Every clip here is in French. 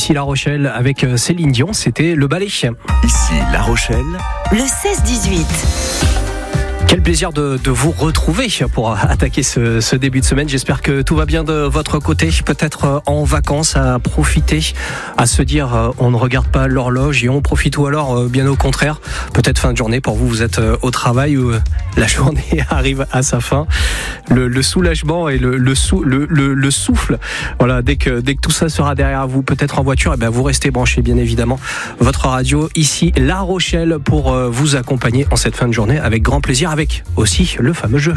Ici La Rochelle avec Céline Dion, c'était le ballet. Ici La Rochelle, le 16-18. Quel plaisir de vous retrouver pour attaquer ce début de semaine. J'espère que tout va bien de votre côté. Peut-être en vacances, à profiter, à se dire on ne regarde pas l'horloge et on profite, ou alors bien au contraire, peut-être fin de journée pour vous, vous êtes au travail où la journée arrive à sa fin. Le soulagement et le souffle. Voilà, dès que tout ça sera derrière vous, peut-être en voiture, et bien vous restez branchés bien évidemment. Votre radio ici La Rochelle pour vous accompagner en cette fin de journée avec grand plaisir, avec aussi le fameux jeu.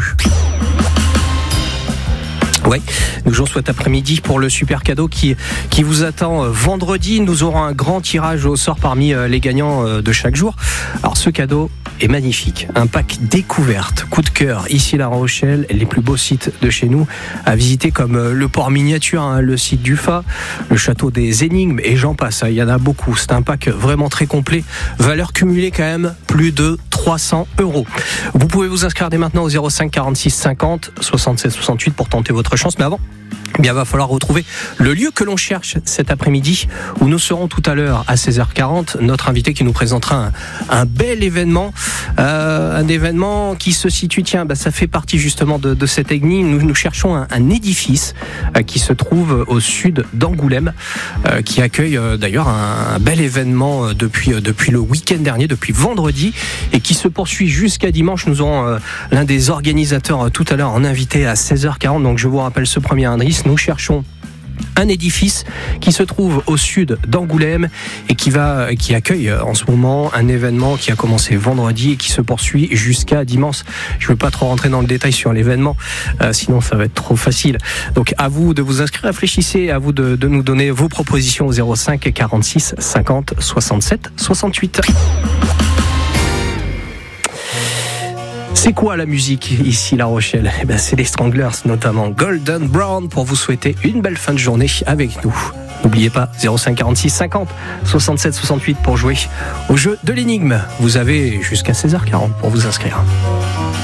Ouais, nous jouons cet après-midi pour le super cadeau qui vous attend vendredi. Nous aurons un grand tirage au sort parmi les gagnants de chaque jour. Alors ce cadeau est magnifique, un pack découverte, coup de cœur, ici La Rochelle, les plus beaux sites de chez nous à visiter comme le port miniature, le site du Fa, le château des Énigmes et j'en passe, il y en a beaucoup. C'est un pack vraiment très complet, valeur cumulée quand même, plus de 300 €. Vous pouvez vous inscrire dès maintenant au 05 46 50 67 68 pour tenter votre chance, mais avant, il va falloir retrouver le lieu que l'on cherche cet après-midi, où nous serons tout à l'heure à 16h40. Notre invité qui nous présentera un bel événement, un événement qui se situe, ça fait partie justement de cette énigme. Nous cherchons un édifice qui se trouve au sud d'Angoulême, qui accueille d'ailleurs un bel événement depuis le week-end dernier, depuis vendredi, et qui se poursuit jusqu'à dimanche. Nous aurons l'un des organisateurs tout à l'heure en invité à 16h40. Donc je vous rappelle ce premier indice. Nous cherchons un édifice qui se trouve au sud d'Angoulême et qui accueille en ce moment un événement qui a commencé vendredi et qui se poursuit jusqu'à dimanche. Je ne veux pas trop rentrer dans le détail sur l'événement, sinon ça va être trop facile. Donc à vous de vous inscrire, réfléchissez, à vous de nous donner vos propositions au 05 46 50 67 68. C'est quoi la musique ici La Rochelle ? C'est les Stranglers, notamment Golden Brown, pour vous souhaiter une belle fin de journée avec nous. N'oubliez pas, 05 46 50 67 68 pour jouer au jeu de l'énigme. Vous avez jusqu'à 16h40 pour vous inscrire.